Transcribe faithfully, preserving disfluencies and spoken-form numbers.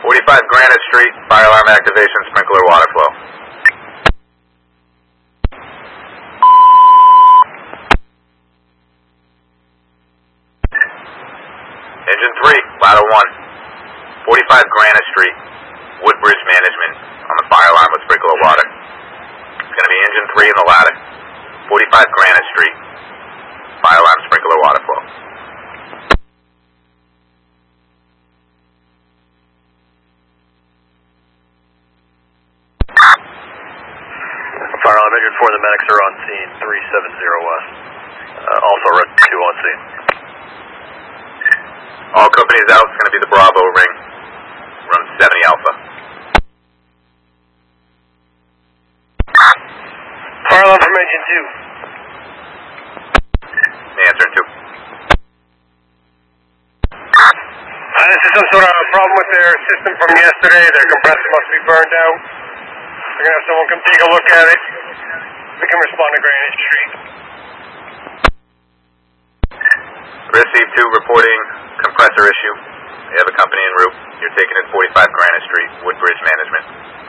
forty-five Granite Street, fire alarm activation, sprinkler water flow. Engine three, ladder one. forty-five Granite Street, Woodbridge Management on the fire alarm with sprinkler water. It's going to be engine three in the ladder. forty-five Granite Street, fire alarm, sprinkler water flow. Fire alarm engine four, the medics are on scene, three seven zero west. Uh, also red two on scene. All companies out, it's going to be the Bravo ring, run seventy Alpha. Fire alarm from engine two. Answer two. Uh, this is some sort of problem with their system from yesterday. Their compressor must be burned out. We're going to have someone come take a look at it. We can respond to Granite Street. Received two reporting compressor issue. They have a company en route. You're taking it forty-five Granite Street, Woodbridge Management.